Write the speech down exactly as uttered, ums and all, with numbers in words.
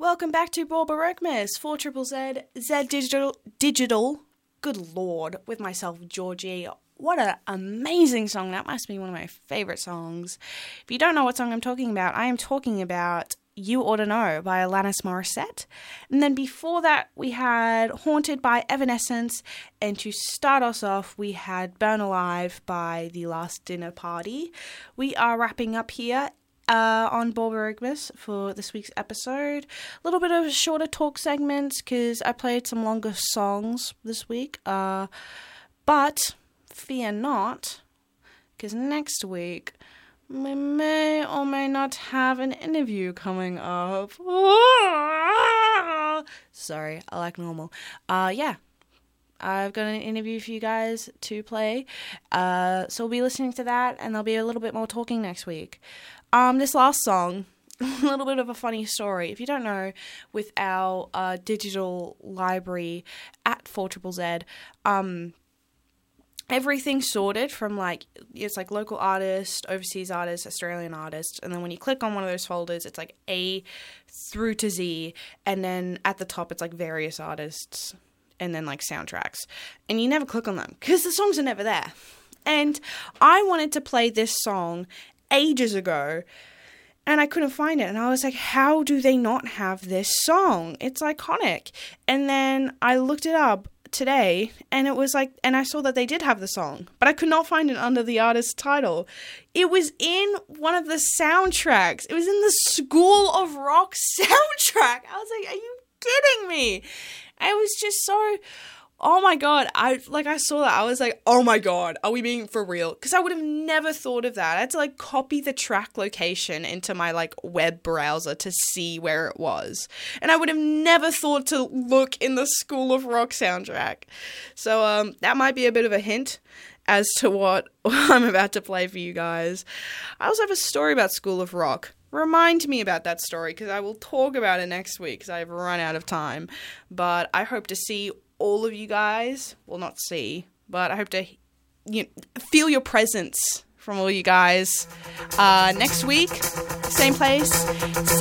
welcome back to Borborokmas, four triple Z, Z Digital, Digital, good lord, with myself, Georgie. What an amazing song. That must be one of my favourite songs. If you don't know what song I'm talking about, I am talking about You Oughta Know by Alanis Morissette. And then before that, we had Haunted by Evanescence. And to start us off, we had Burn Alive by The Last Dinner Party. We are wrapping up here Uh, on Borborokmas for this week's episode. A little bit of a shorter talk segments because I played some longer songs this week. Uh, but fear not, because next week we may or may not have an interview coming up. Sorry, I like normal. Uh, yeah. I've got an interview for you guys to play, uh, so we'll be listening to that, and there'll be a little bit more talking next week. Um, this last song, a little bit of a funny story. If you don't know, with our uh, digital library at four triple Z, um, everything's sorted from, like, it's like local artist, overseas artist, Australian artist, and then when you click on one of those folders, it's like A through to Z, and then at the top, it's like various artists, and then like soundtracks, and you never click on them because the songs are never there. And I wanted to play this song ages ago and I couldn't find it, and I was like, how do they not have this song? It's iconic. And then I looked it up today and it was like, and I saw that they did have the song, but I could not find it under the artist's title. It was in one of the soundtracks. It was in the School of Rock soundtrack. I was like, are you kidding me? I was just so, oh my god, I, like, I saw that, I was like, oh my god, are we being for real? Because I would have never thought of that. I had to, like, copy the track location into my, like, web browser to see where it was. And I would have never thought to look in the School of Rock soundtrack. So, um, that might be a bit of a hint as to what I'm about to play for you guys. I also have a story about School of Rock. Remind me about that story, because I will talk about it next week, because I've run out of time. But I hope to see all of you guys, well, not see, but I hope to, you know, feel your presence from all you guys uh, next week, same place,